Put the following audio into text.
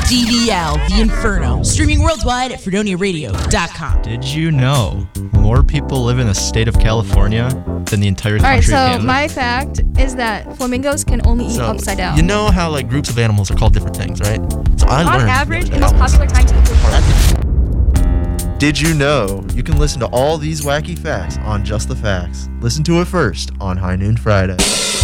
DVL, The Inferno, streaming worldwide at FredoniaRadio.com. Did you know more people live in the state of California than the entire country Alright, of so Canada? my fact is that flamingos can only eat upside down. You know how like groups of animals are called different things, right? So I On learned average, that the most was- popular time to eat food. Did you know you can listen to all these wacky facts on Just the Facts? Listen to it first on High Noon Friday.